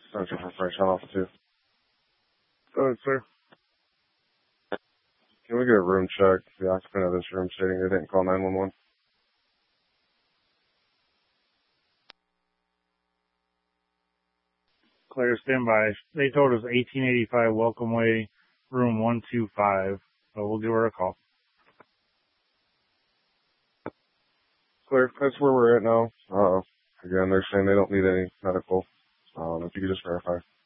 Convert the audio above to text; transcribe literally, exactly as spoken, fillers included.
Central for French Off too. Go ahead, sir. Can we get a room check? The occupant of this room stating they didn't call nine one one. Clear, standby. They told us eighteen eighty-five Welcome Way, room one two five. So we'll give her a call. Clear, that's where we're at now. Uh, again, they're saying they don't need any medical. Um, if you could just verify.